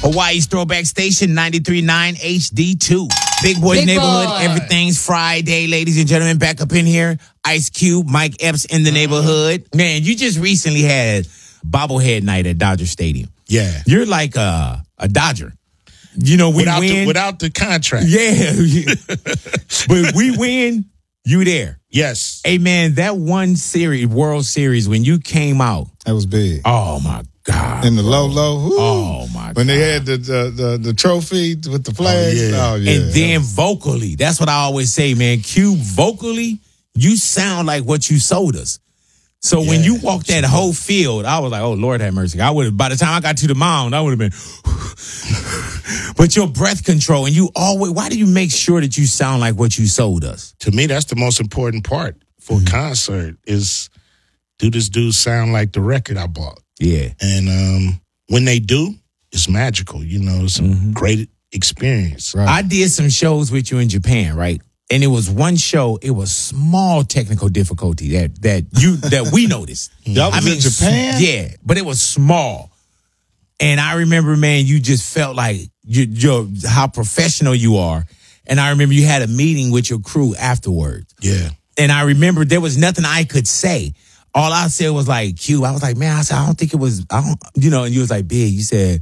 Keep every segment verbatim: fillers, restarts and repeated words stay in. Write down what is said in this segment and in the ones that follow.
Hawaii's Throwback Station, ninety-three point nine H D two. Big Boys Big Neighborhood, boy. everything's Friday, ladies and gentlemen. Back up in here, Ice Cube, Mike Epps in the neighborhood. Man, you just recently had bobblehead night at Dodger Stadium. Yeah. You're like a, a Dodger. You know, we without win. The, without the contract. Yeah. But we win, you there. Yes. Hey, man, that one series, World Series, when you came out. That was big. Oh, my God. In the low, low. Whoo. Oh, my God. When they had the the, the, the trophy with the flags. Oh, yeah. Oh, yeah. And then vocally, that's what I always say, man. Q, vocally, you sound like what you sold us. So when Yeah, you walked that whole field, I was like, oh, Lord have mercy. I would have, by the time I got to the mound, I would have been, but your breath control, and you always, why do you make sure that you sound like what you sold us? To me, that's the most important part for a concert is, do this dude sound like the record I bought? Yeah. And um, when they do, it's magical. You know, it's a Mm-hmm. great experience. Right. I did some shows with you in Japan, right? And it was one show, it was small technical difficulty that that you that we noticed. That was I mean, in Japan? Yeah, but it was small. And I remember, man, you just felt like you, you're how professional you are. And I remember you had a meeting with your crew afterwards. Yeah. And I remember there was nothing I could say. All I said was like, Q, I was like, man, I said, I don't think it was, I don't, you know, and you was like, Big, you said,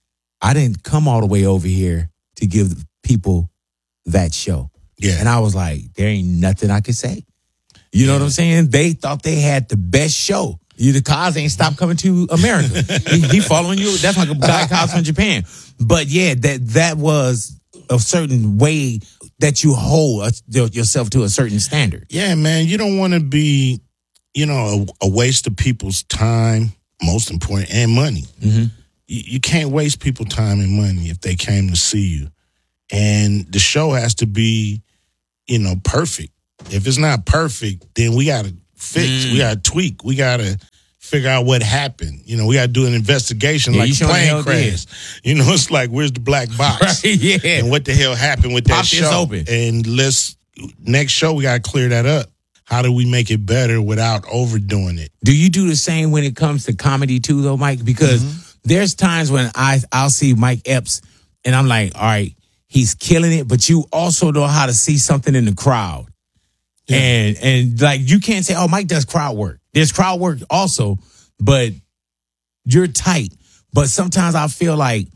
I didn't come all the way over here to give people that show. Yeah. And I was like, there ain't nothing I could say. You know what I'm saying? They thought they had the best show. You, the cars ain't stopped coming to America. he, he following you. That's like a guy cars from Japan. But yeah, that that was a certain way that you hold uh, yourself to a certain standard. Yeah, man, you don't want to be, you know, a, a waste of people's time, most important, and money. Mm-hmm. You, you can't waste people's time and money if they came to see you. And the show has to be, you know, perfect. If it's not perfect, then we got to fix, Mm. we got to tweak, we got to figure out what happened. You know, we got to do an investigation Yeah, like you a sure the plane hell crash. You know, it's like, where's the black box? Right, yeah. And what the hell happened with that Pop this show? open. And let's, next show, we got to clear that up. How do we make it better without overdoing it? Do you do the same when it comes to comedy too, though, Mike? Because mm-hmm. there's times when I, I'll see Mike Epps and I'm like, all right, he's killing it, but you also know how to see something in the crowd. Yeah. And, and like, you can't say, oh, Mike does crowd work. There's crowd work also, but you're tight. But sometimes I feel like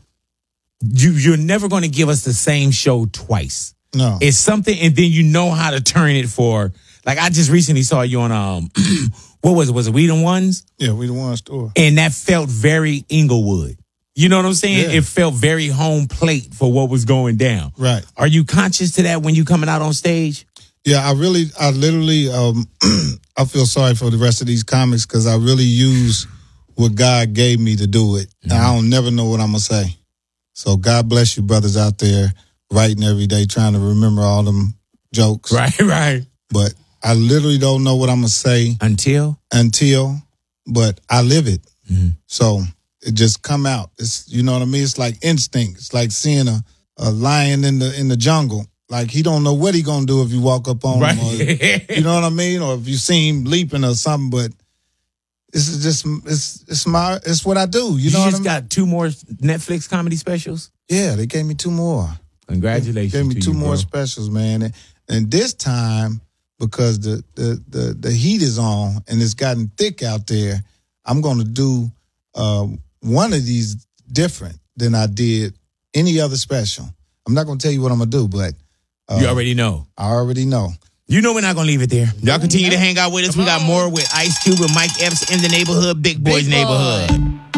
you, you're never going to give us the same show twice. No. It's something, and then you know how to turn it for, like, I just recently saw you on, um, what was it? Was it We the Ones? Yeah, We the Ones store. And that felt very Inglewood. You know what I'm saying? Yeah. It felt very home plate for what was going down. Right. Are you conscious to that when you coming out on stage? Yeah, I really, I literally, um, I feel sorry for the rest of these comics because I really use what God gave me to do it. Mm-hmm. And I don't never know what I'm going to say. So God bless you brothers out there writing every day, trying to remember all them jokes. Right, right. But I literally don't know what I'm going to say. Until? Until, but I live it. Mm-hmm. So it just come out. It's, you know what I mean? It's like instinct. It's like seeing a, a lion in the in the jungle. Like, he don't know what he gonna do if you walk up on right. him. Or, you know what I mean? Or if you see him leaping or something. But this is just, it's it's my, it's what I do. You, You know just what I mean? got two more Netflix comedy specials? Yeah, they gave me two more. Congratulations. They gave me to two you, more bro. specials, man. And, and this time, because the, the, the, the heat is on and it's gotten thick out there, I'm gonna do uh, one of these different than I did any other special. I'm not gonna tell you what I'm gonna do, but uh, you already know. I already know. You know we're not going to leave it there. Y'all continue to hang out with us. We got more with Ice Cube and Mike Epps in the neighborhood, Big Boys Big boy. Neighborhood.